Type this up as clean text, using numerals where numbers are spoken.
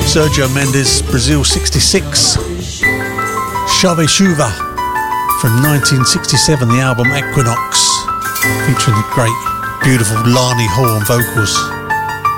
Sergio Mendes, Brazil 66. Chave Chuva from 1967, the album Equinox, featuring the great, beautiful Lani Hall on vocals.